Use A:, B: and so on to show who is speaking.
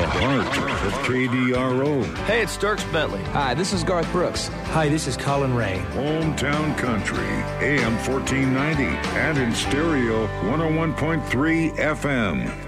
A: Part of KDRO.
B: Hey, it's Dierks Bentley.
C: Hi, this is Garth Brooks.
D: Hi, this is Colin Ray.
A: Hometown Country, AM 1490, and in stereo 101.3 FM.